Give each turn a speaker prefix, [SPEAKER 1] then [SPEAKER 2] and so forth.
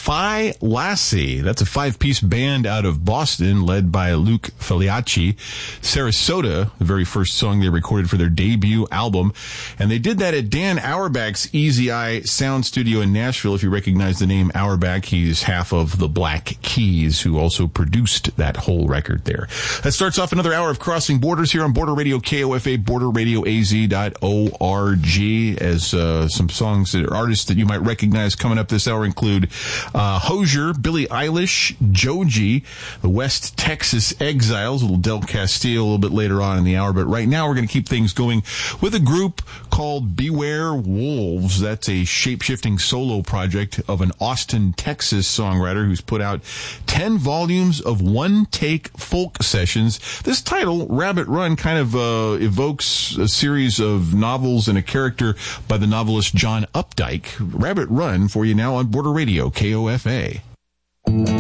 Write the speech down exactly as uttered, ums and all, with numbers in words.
[SPEAKER 1] Phi Lassie. That's a five-piece band out of Boston led by Luke Faliacci. Sarasota, the very first song they recorded for their debut album. And they did that at Dan Auerbach's Easy Eye Sound Studio in Nashville. If you recognize the name Auerbach, he's half of the Black Keys, who also produced that whole record there. That starts off another hour of Crossing Borders here on Border Radio K O F A, border radio a z dot org. As uh, some songs that are artists that you might recognize coming up this hour include uh, Hozier, Billie Eilish, Joji, the West Texas Exiles, a little Del Castillo a little bit later on in the hour. But right now we're going to keep things going with a group called Beware Wolves. That's a shape-shifting solo project of an Austin, Texas songwriter who's put out ten volumes of one-take folk sessions. This title, Rabbit Run, kind of uh, evokes a series of novels and a character by the novelist John Updike. Rabbit Run for you now on Border Radio, K O F A.